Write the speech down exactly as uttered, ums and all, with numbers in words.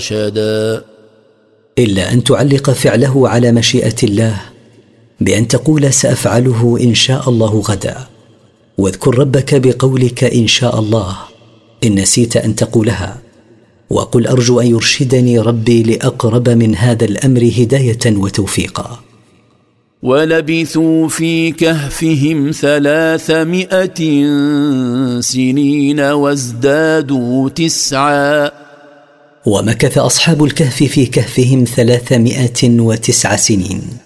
رشدا، إلا أن تعلق فعله على مشيئة الله بأن تقول سأفعله إن شاء الله غدا، واذكر ربك بقولك إن شاء الله إن نسيت أن تقولها، وقل أرجو أن يرشدني ربي لأقرب من هذا الأمر هداية وتوفيقا. ولبثوا في كهفهم ثلاثمائة سنين وازدادوا تسعا، ومكث أصحاب الكهف في كهفهم ثلاثمائة وتسع سنين.